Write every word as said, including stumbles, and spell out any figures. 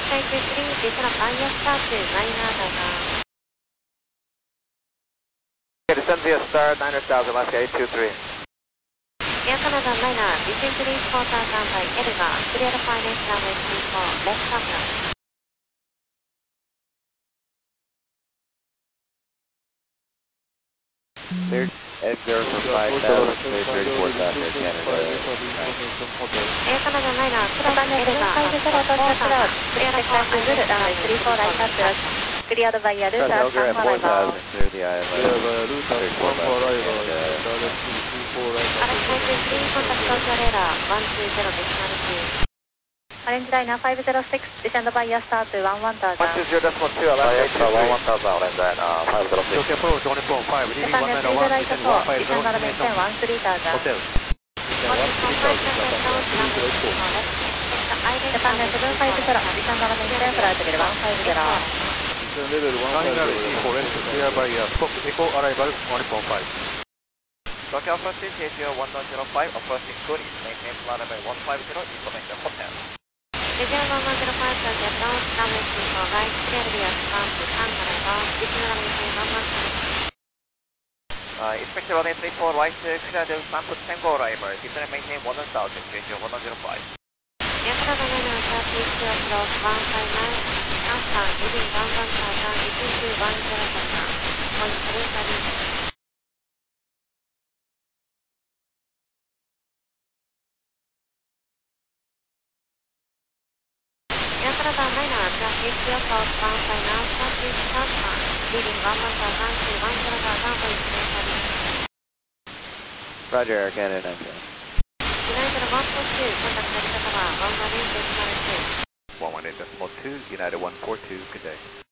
Sky two three, descend via star to Niner Delta. Descend via star, Niner thousand, last eight two three. Air Canada Niner, descend three quarter runway Elva, clear finance runway three four, left contact. Cleared X zero for five thousand, cleared thirty-four thousand, Canada. Air Canada Niner, cross Elva, clear runway three four, right approach. Cleared via Cross Lutar, Elgar at four thousand, clear the I L S. thirty-four thousand, Canada. Alex Sky two three, contact Tokyo radar, one two zero decimal two. Orange Liner five zero six, descend via star to one one thousand. one two zero decimal two, Alaska one one thousand, Orange Liner five zero six. Tokyo approach one point five, leaving Japan one is nine one, right descend four, one five zero, descend runway destination one three thousand. hotel. one three five, runway south, runway three four, left. Japan is seven five zero, descend runway ten, flight level one five zero. Terminal C four left, clear by uh, stop, echo arrival one point five. Tokyo Alpha three, K G O one one zero five, approaching good, maintain flight level one five zero, information hotel. Region one one zero five, target down, runway three four, right, clear via star to sun arrival, descend runway one one zero. Uh, expect runway three four, right, clear the Sanford Tango arrival, descend maintain one thousand, K G O one one zero five. Air Canada Niner, traffic, close one five nine, Alpha, leaving one one thousand, descend to one zero Delta, point three thirty. Air Canada Niner, traffic, close one five nine, traffic, Alpha, leaving one one thousand to one zero Delta, point three thirty. Roger, Air Canada nine zero. United one four two, contact Delta Tower, one one eight decimal two. one one eight decimal two, United one four two, good day.